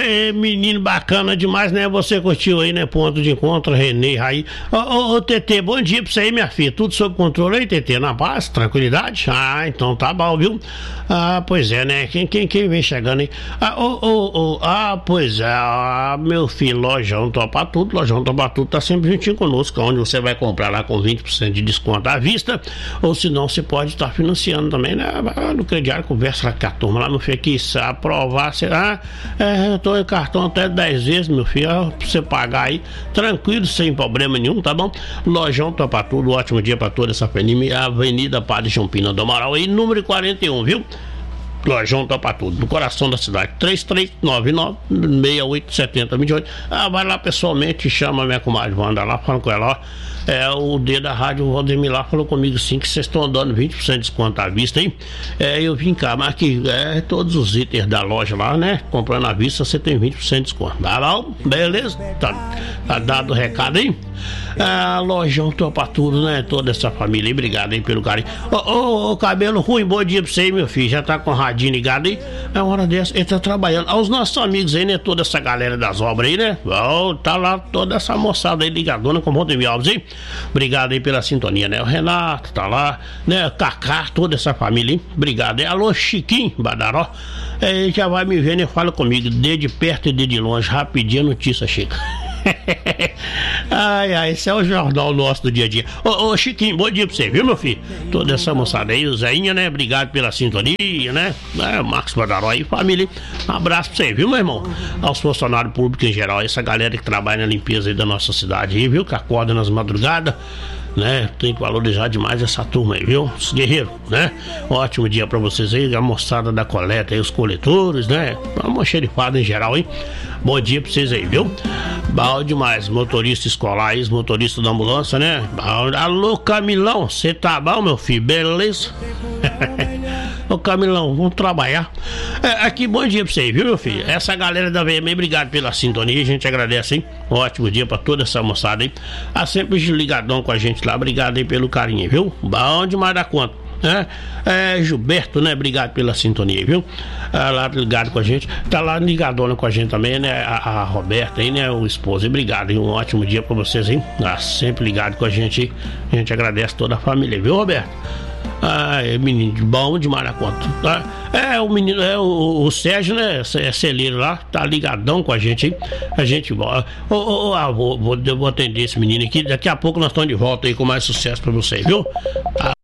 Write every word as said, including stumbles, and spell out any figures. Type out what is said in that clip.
É, menino bacana demais, né? Você curtiu aí, né? Ponto de encontro, Renê, Raí. Ô, ô, ô, Tetê, bom dia pra você aí, minha filha. Tudo sob controle aí, Tetê? Na paz, tranquilidade? Ah, então tá bom, viu? Ah, pois é, né? Quem, quem, quem vem chegando aí? Ah, ô, ô, ô, ah, pois é, ah, meu filho, Lojão Topa Tudo, Lojão Topa Tudo tá sempre juntinho conosco, onde você vai comprar lá com vinte por cento de desconto à vista, ou se não, você pode estar financiando também, né? No crediário, conversa lá com a turma lá, meu filho, aqui, se aprovar, será? É, eu tô em cartão até dez vezes, meu filho, pra você pagar aí, tranquilo, sem problema nenhum, tá bom? Lojão Topa Tudo, ótimo dia pra toda essa família, Avenida Padre João Pina do Amaral aí, número quarenta e um, viu? Lojão Topa Tudo, no coração da cidade, três três nove nove, seis oito sete zero dois oito. Ah, vai lá pessoalmente, chama a minha comadre Wanda lá, fala com ela, ó. É, o D da rádio, o Valdemir lá falou comigo sim, que vocês estão dando vinte por cento de desconto à vista, hein? É, eu vim cá, mas que é, todos os itens da loja lá, né? Comprando à vista, você tem vinte por cento de desconto. Tá bom? Beleza? Tá, tá dado o recado aí? Ah, Lojão Topa Tudo, né? Toda essa família aí, obrigado aí pelo carinho. Ô, ô, ô, cabelo ruim, bom dia pra você aí, meu filho. Já tá com o radinho ligado aí? É hora dessa, ele tá trabalhando. Aos nossos amigos aí, né? Toda essa galera das obras aí, né? Oh, tá lá toda essa moçada aí ligadona com o Valdemir Alves, hein? Obrigado aí pela sintonia, né? O Renato tá lá, né? O Cacá, toda essa família, hein? Obrigado aí. Alô, Chiquinho Badaró. É, já vai me vendo e fala comigo, de de perto e de de longe, rapidinho a notícia, Chico. Ai, ai, esse é o jornal nosso do dia a dia. Ô, ô, Chiquinho, bom dia pra você, viu, meu filho? Toda essa moçada aí, o Zéinha, né? Obrigado pela sintonia, né? É, Marcos Badaró aí, família. Um abraço pra você, viu, meu irmão? Aos funcionários públicos em geral, essa galera que trabalha na limpeza aí da nossa cidade aí, viu? Que acorda nas madrugadas, né? Tem que valorizar demais essa turma aí, viu? Os guerreiros, né? Ótimo dia pra vocês aí, a moçada da coleta aí, os coletores, né? Uma xerifada em geral, hein? Bom dia pra vocês aí, viu? Bom demais, motorista escolar aí, motorista da ambulância, né? Alô, Camilão, você tá bom, meu filho? Beleza? Ô, Camilão, vamos trabalhar. É, aqui, bom dia pra você aí, viu, meu filho? Essa galera da V M, obrigado pela sintonia, a gente agradece, hein? Ótimo dia pra toda essa moçada aí. Tá sempre ligadão com a gente lá, obrigado aí pelo carinho, viu? Bom demais da conta. É, é, Gilberto, né? Obrigado pela sintonia, viu? É, lá ligado com a gente, tá lá ligadona com a gente também, né? A, a Roberta aí, né? O esposo, obrigado, hein? Um ótimo dia pra vocês, hein? Tá sempre ligado com a gente, hein? A gente agradece toda a família, viu, Roberto? Ah, é menino bom demais na conta, tá? É, o menino, é o, o Sérgio, né? É celeiro lá, tá ligadão com a gente, hein? A gente volta. Oh, oh, oh, ah, vou, vou, vou atender esse menino aqui. Daqui a pouco nós estamos de volta aí com mais sucesso pra vocês, viu? Ah,